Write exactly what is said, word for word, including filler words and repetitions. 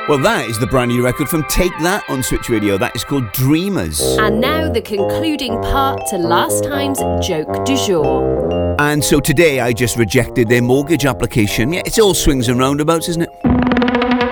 Well, that is the brand new record from Take That on Switch Radio. That is called Dreamers. And now the concluding part to last time's joke du jour. And so today I just rejected their mortgage application. Yeah, it's all swings and roundabouts, isn't it?